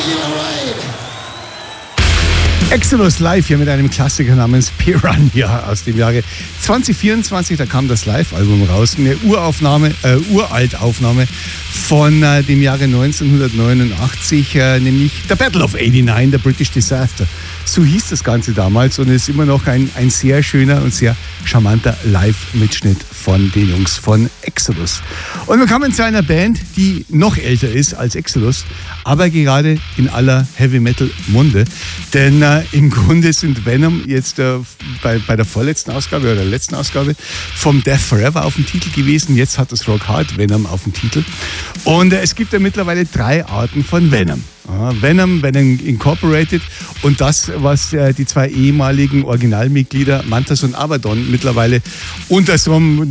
Exodus live hier mit einem Klassiker namens Piranha aus dem Jahre 2024. Da kam das Live-Album raus. Eine Uraltaufnahme von dem Jahre 1989, nämlich The Battle of 89, The British Disaster. So hieß das Ganze damals und ist immer noch ein sehr schöner und sehr charmanter Live-Mitschnitt von den Jungs von Exodus. Und wir kommen zu einer Band, die noch älter ist als Exodus, aber gerade in aller Heavy-Metal-Munde. Denn im Grunde sind Venom jetzt bei der vorletzten Ausgabe oder der letzten Ausgabe vom Death Forever auf dem Titel gewesen. Jetzt hat das Rock Hard Venom auf dem Titel. Und es gibt ja mittlerweile 3 Arten von Venom. Venom Incorporated und das, was die 2 ehemaligen Originalmitglieder Mantas und Abaddon mittlerweile unter so einer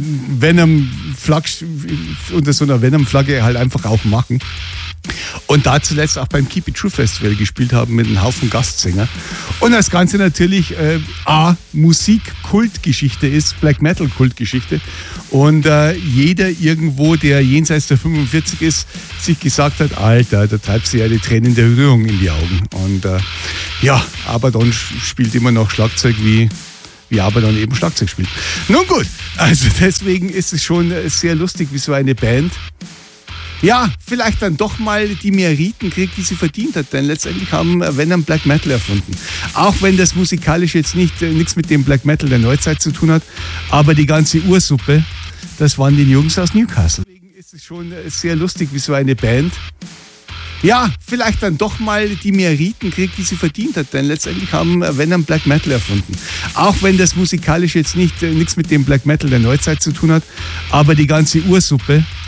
Venom-Flagge halt einfach auch machen. Und da zuletzt auch beim Keep It True Festival gespielt haben mit einem Haufen Gastsänger. Und das Ganze natürlich Musik-Kultgeschichte ist, Black Metal-Kultgeschichte. Und jeder irgendwo, der jenseits der 45 ist, sich gesagt hat, Alter, da treibst du ja die Tränen der Rührung in die Augen. Und Abaddon spielt immer noch Schlagzeug wie Abaddon eben Schlagzeug spielt. Nun gut, also deswegen ist es schon sehr lustig, wie so eine Band vielleicht dann doch mal die Meriten kriegt, die sie verdient hat. Denn letztendlich haben Venom Black Metal erfunden. Auch wenn das musikalisch jetzt nichts mit dem Black Metal der Neuzeit zu tun hat, aber die ganze Ursuppe, das waren die Jungs aus Newcastle. Deswegen ist es schon sehr lustig, wie so eine Band vielleicht dann doch mal die Meriten kriegt, die sie verdient hat. Denn letztendlich haben Venom Black Metal erfunden. Auch wenn das musikalisch jetzt nichts mit dem Black Metal der Neuzeit zu tun hat, aber die ganze Ursuppe,